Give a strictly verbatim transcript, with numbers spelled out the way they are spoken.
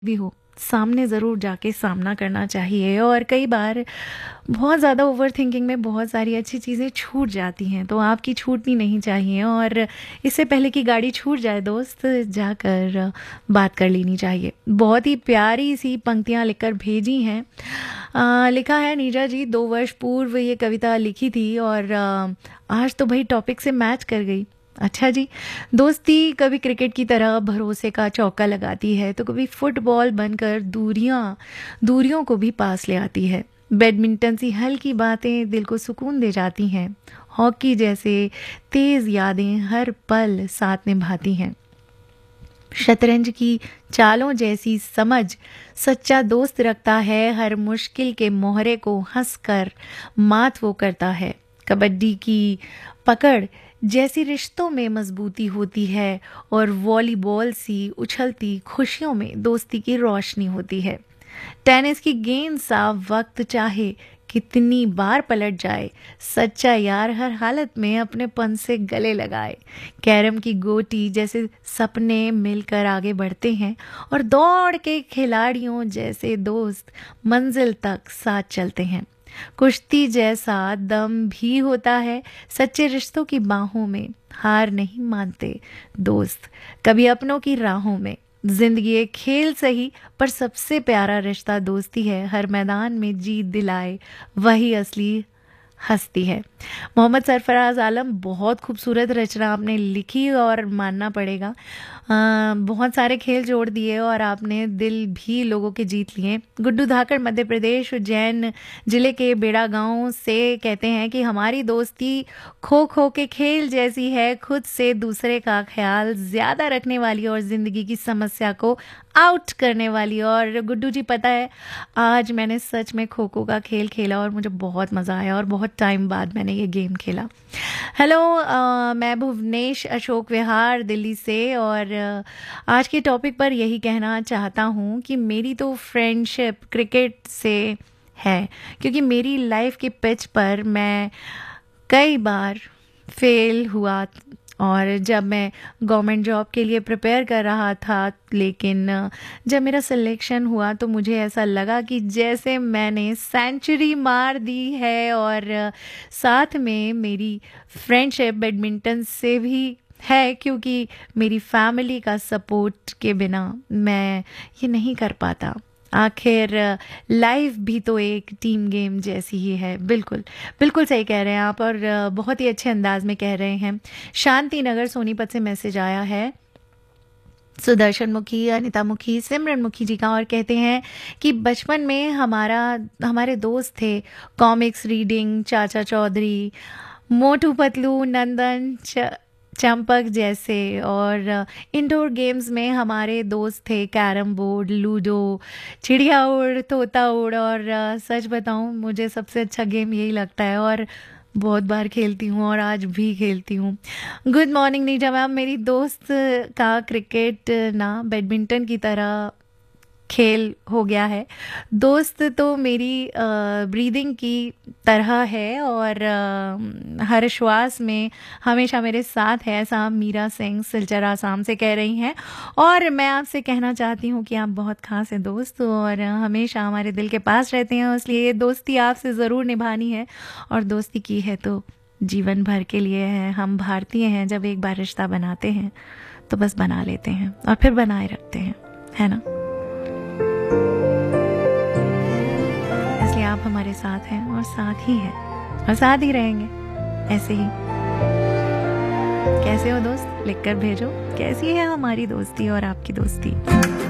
भी हो, सामने ज़रूर जाके सामना करना चाहिए। और कई बार बहुत ज़्यादा ओवर थिंकिंग में बहुत सारी अच्छी चीज़ें छूट जाती हैं, तो आपकी छूटनी नहीं चाहिए। और इससे पहले कि गाड़ी छूट जाए दोस्त, जाकर बात कर लेनी चाहिए। बहुत ही प्यारी सी पंक्तियाँ लिखकर भेजी हैं। अ, लिखा है नीजा जी, दो वर्ष पूर्व ये कविता लिखी थी और अ, आज तो भाई टॉपिक से मैच कर गई। अच्छा जी, दोस्ती कभी क्रिकेट की तरह भरोसे का चौका लगाती है, तो कभी फुटबॉल बनकर दूरियां दूरियों को भी पास ले आती है। बैडमिंटन सी हल्की बातें दिल को सुकून दे जाती हैं। हॉकी जैसे तेज यादें हर पल साथ निभाती हैं। शतरंज की चालों जैसी समझ सच्चा दोस्त रखता है। हर मुश्किल के मोहरे को हंसकर मात वो करता है। कबड्डी की पकड़ जैसी रिश्तों में मजबूती होती है और वॉलीबॉल सी उछलती खुशियों में दोस्ती की रोशनी होती है। टेनिस की गेंद सा वक्त चाहे कितनी बार पलट जाए, सच्चा यार हर हालत में अपने पन से गले लगाए। कैरम की गोटी जैसे सपने मिलकर आगे बढ़ते हैं और दौड़ के खिलाड़ियों जैसे दोस्त मंजिल तक साथ चलते हैं। कुश्ती जैसा दम भी होता है, सच्चे रिश्तों की बाहों में हार नहीं मानते दोस्त, कभी अपनों की राहों में। जिंदगी एक खेल सही, पर सबसे प्यारा रिश्ता दोस्ती है। हर मैदान में जीत दिलाए वही असली हस्ती है। मोहम्मद सरफराज आलम, बहुत खूबसूरत रचना आपने लिखी और मानना पड़ेगा। आ, बहुत सारे खेल जोड़ दिए और आपने दिल भी लोगों के जीत लिए। गुड्डू धाकड़ मध्य प्रदेश उज्जैन जिले के बेड़ा गांव से कहते हैं कि हमारी दोस्ती खो खो के खेल जैसी है, खुद से दूसरे का ख्याल ज्यादा रखने वाली और जिंदगी की समस्या को आउट करने वाली। और गुड्डू जी, पता है आज मैंने सच में खो खो का खेल खेला और मुझे बहुत मज़ा आया और बहुत टाइम बाद मैंने ये गेम खेला। हेलो, अ, मैं भुवनेश अशोक विहार दिल्ली से और अ, आज के टॉपिक पर यही कहना चाहता हूँ कि मेरी तो फ्रेंडशिप क्रिकेट से है, क्योंकि मेरी लाइफ के पिच पर मैं कई बार फेल हुआ। और जब मैं गवर्नमेंट जॉब के लिए प्रिपेयर कर रहा था, लेकिन जब मेरा सिलेक्शन हुआ तो मुझे ऐसा लगा कि जैसे मैंने सेंचुरी मार दी है। और साथ में मेरी फ्रेंडशिप बैडमिंटन से भी है, क्योंकि मेरी फैमिली का सपोर्ट के बिना मैं ये नहीं कर पाता। आखिर लाइफ भी तो एक टीम गेम जैसी ही है। बिल्कुल बिल्कुल सही कह रहे हैं आप, और बहुत ही अच्छे अंदाज में कह रहे हैं। शांति नगर सोनीपत से मैसेज आया है सुदर्शन मुखी, अनिता मुखी, सिमरन मुखी जी का, और कहते हैं कि बचपन में हमारा हमारे दोस्त थे। कॉमिक्स रीडिंग, चाचा चौधरी, मोटू पतलू, नंदन च, चंपक जैसे। और इंडोर गेम्स में हमारे दोस्त थे कैरम बोर्ड, लूडो, चिड़िया उड़, तोता उड़। और अ, सच बताऊं, मुझे सबसे अच्छा गेम यही लगता है और बहुत बार खेलती हूँ और आज भी खेलती हूँ। गुड मॉर्निंग नीजा मैम, मेरी दोस्त का क्रिकेट ना बैडमिंटन की तरह खेल हो गया है। दोस्त तो मेरी ब्रीदिंग की तरह है और आ, हर श्वास में हमेशा मेरे साथ है, ऐसा मीरा सिंह सिलचर आसाम से कह रही हैं। और मैं आपसे कहना चाहती हूँ कि आप बहुत खास हैं दोस्त, और हमेशा हमारे दिल के पास रहते हैं, इसलिए ये दोस्ती आपसे ज़रूर निभानी है। और दोस्ती की है तो जीवन भर के लिए है। हम भारतीय हैं, जब एक बार रिश्ता बनाते हैं तो बस बना लेते हैं और फिर बनाए रखते हैं, है ना। इसलिए आप हमारे साथ हैं और साथ ही हैं और साथ ही रहेंगे ऐसे ही। कैसे हो दोस्त, लिखकर भेजो कैसी है हमारी दोस्ती और आपकी दोस्ती।